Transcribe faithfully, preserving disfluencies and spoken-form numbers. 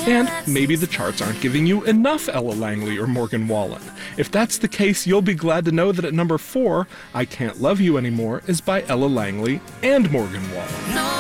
And maybe the charts aren't giving you enough Ella Langley or Morgan Wallen. If that's the case, you'll be glad to know that at number four, I Can't Love You Anymore is by Ella Langley and Morgan Wallen.